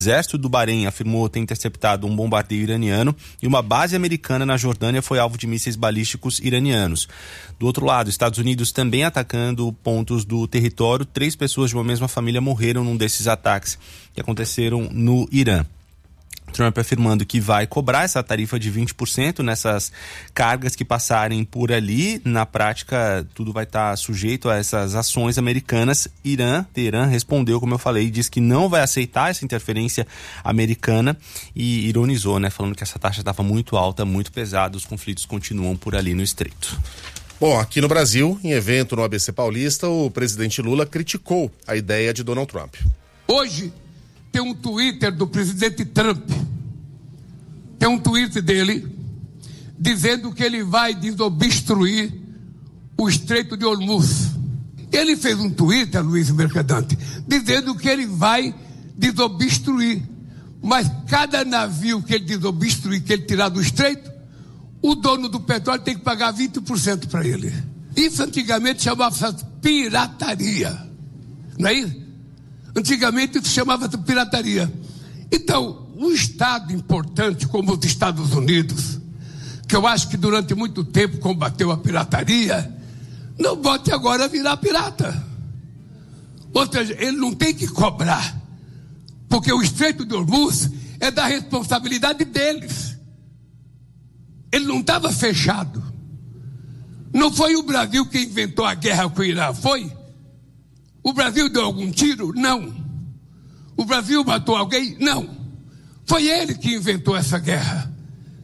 Exército do Bahrein afirmou ter interceptado um bombardeio iraniano e uma base americana na Jordânia foi alvo de mísseis balísticos iranianos. Do outro lado, Estados Unidos também atacando pontos do território. 3 pessoas de uma mesma família morreram num desses ataques que aconteceram no Irã. Trump afirmando que vai cobrar essa tarifa de 20% nessas cargas que passarem por ali. Na prática, tudo vai estar sujeito a essas ações americanas. Teherã respondeu, como eu falei, diz que não vai aceitar essa interferência americana e ironizou, né, falando que essa taxa estava muito alta, muito pesada, os conflitos continuam por ali no estreito. Bom, aqui no Brasil, em evento no ABC Paulista, o presidente Lula criticou a ideia de Donald Trump. Hoje tem um Twitter do presidente Trump, tem um Twitter dele dizendo que ele vai desobstruir o Estreito de Hormuz. Ele fez um Twitter, Luiz Mercadante, dizendo que ele vai desobstruir, mas cada navio que ele desobstruir, que ele tirar do Estreito, o dono do petróleo tem que pagar 20% para ele. Isso antigamente chamava-se pirataria, não é isso? Antigamente isso chamava-se pirataria. Então, um Estado importante como os Estados Unidos, que eu acho que durante muito tempo combateu a pirataria, não bote agora virar pirata. Ou seja, ele não tem que cobrar, porque o Estreito de Hormuz é da responsabilidade deles. Ele não estava fechado. Não foi o Brasil que inventou a guerra com o Irã, foi? O Brasil deu algum tiro? Não. O Brasil matou alguém? Não. Foi ele que inventou essa guerra.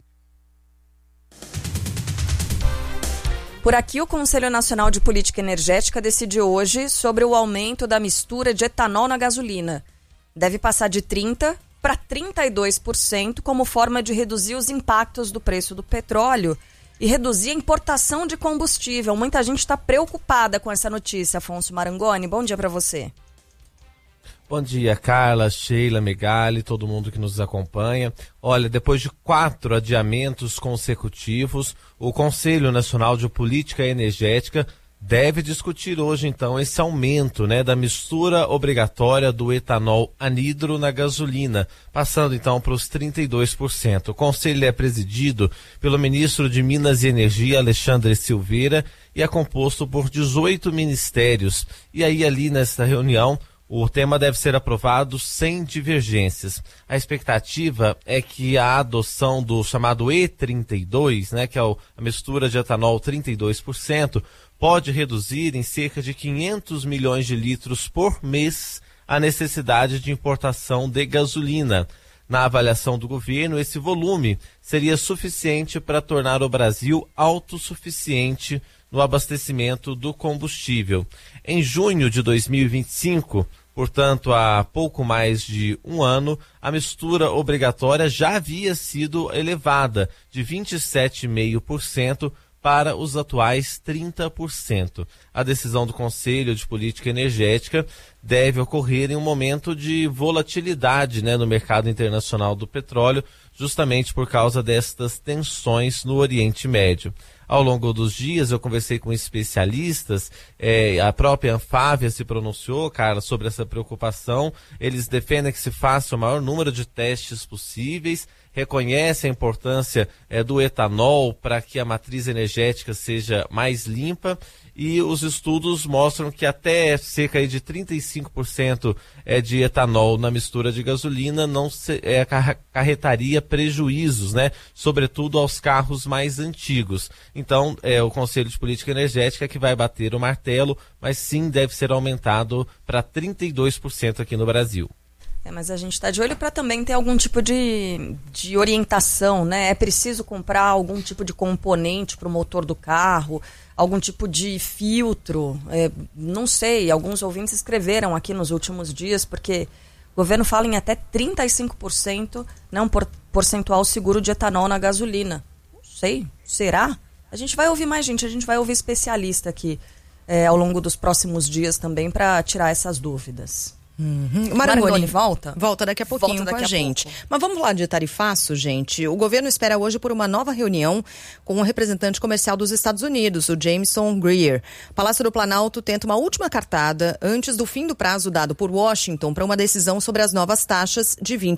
Por aqui, o Conselho Nacional de Política Energética decidiu hoje sobre o aumento da mistura de etanol na gasolina. Deve passar de 30% para 32% como forma de reduzir os impactos do preço do petróleo e reduzir a importação de combustível. Muita gente está preocupada com essa notícia. Afonso Marangoni, bom dia para você. Bom dia, Carla, Sheila, Megali, todo mundo que nos acompanha. Olha, depois de 4 adiamentos consecutivos, o Conselho Nacional de Política Energética deve discutir hoje, então, esse aumento, né, da mistura obrigatória do etanol anidro na gasolina, passando, então, para os 32%. O Conselho é presidido pelo ministro de Minas e Energia, Alexandre Silveira, e é composto por 18 ministérios. E aí, ali nessa reunião, o tema deve ser aprovado sem divergências. A expectativa é que a adoção do chamado E32, né, que é a mistura de etanol 32%, pode reduzir em cerca de 500 milhões de litros por mês a necessidade de importação de gasolina. Na avaliação do governo, esse volume seria suficiente para tornar o Brasil autossuficiente no abastecimento do combustível. Em junho de 2025, portanto, há pouco mais de um ano, a mistura obrigatória já havia sido elevada de 27,5% para os atuais 30%. A decisão do Conselho de Política Energética deve ocorrer em um momento de volatilidade, né, no mercado internacional do petróleo, justamente por causa destas tensões no Oriente Médio. Ao longo dos dias eu conversei com especialistas, a própria Anfávia se pronunciou, Carla, sobre essa preocupação. Eles defendem que se faça o maior número de testes possíveis, reconhecem a importância do etanol para que a matriz energética seja mais limpa, e os estudos mostram que até cerca de 35% de etanol na mistura de gasolina não acarretaria prejuízos, né? Sobretudo aos carros mais antigos. Então, o Conselho de Política Energética que vai bater o martelo, mas sim deve ser aumentado para 32% aqui no Brasil. Mas a gente está de olho para também ter algum tipo de orientação, né? É preciso comprar algum tipo de componente para o motor do carro, algum tipo de filtro, não sei, alguns ouvintes escreveram aqui nos últimos dias, porque o governo fala em até 35%, né, um percentual seguro de etanol na gasolina. Não sei, será? A gente vai ouvir mais gente, a gente vai ouvir especialista aqui ao longo dos próximos dias também para tirar essas dúvidas. O Marangoni volta? Volta daqui a pouquinho com a gente. Mas vamos falar de tarifaço, gente. O governo espera hoje por uma nova reunião com um representante comercial dos Estados Unidos, o Jameson Greer. O Palácio do Planalto tenta uma última cartada antes do fim do prazo dado por Washington para uma decisão sobre as novas taxas de 20%.